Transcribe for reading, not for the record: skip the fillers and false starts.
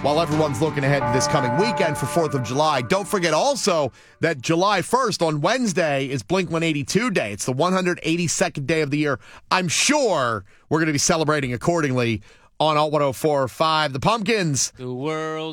while everyone's looking ahead to this coming weekend for 4th of July. Don't forget also that July 1st on Wednesday is Blink-182 Day. It's the 182nd day of the year. I'm sure we're going to be celebrating accordingly on Alt 104.5. The Pumpkins. The world